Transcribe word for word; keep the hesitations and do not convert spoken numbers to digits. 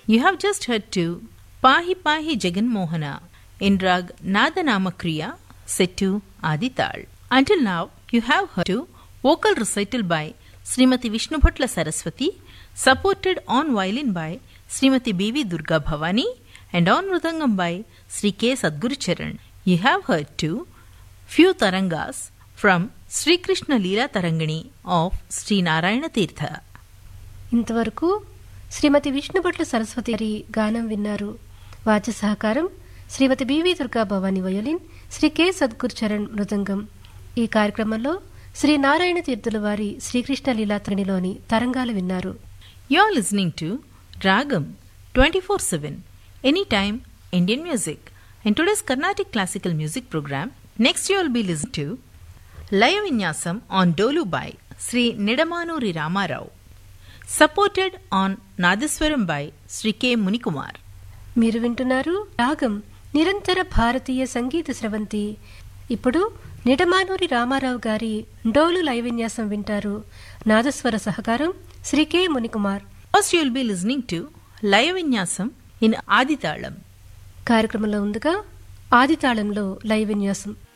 You have just heard to Pahi Pahi Jagan Mohana in rag Nadanama set to Adital. Until now, you have heard to vocal recital by Srimati Vishnubhatla Saraswati, supported on violin by Srimati B V Durga Bhavani and on mridangam by Sri K Sadguru Charan. You have heard to few tarangas from Sri Krishna Leela Tarangani of Sri Narayana Tirtha. ఇంతవరకు శ్రీమతి విష్ణుభట్ల సరస్వతి గారి గానం విన్నారు. వాద్య సహకారం శ్రీమతి BV Durga Bhavani violin, Shri K Sadhguru Charan మృదంగం. ఈ కార్యక్రమంలో శ్రీ నారాయణ తీర్థుల వారి శ్రీకృష్ణ లీలాతరణిలోని తరంగాలు విన్నారు. You are listening to Ragam twenty-four seven, anytime Indian music. In today's Carnatic classical music program, next you will be listening to Laya Vinyasam on Dolu by Sri Nidamanuri Ramarao, supported on Nadaswaram by Sri K Munikumar. మీరు వింటున్నారు రాగం నిరంతర భారతీయ సంగీత స్రవంతి. ఇప్పుడు నిడమానూరి రామారావు గారి డోలు లయ విన్యాసం వింటారు. నాదస్వర సహకారం Shri K Munikumar. First you will be listening to Laya Vinyasam in Aditalam. కార్యక్రమంలో ముందుగా ఆదితాళంలో లయ విన్యాసం.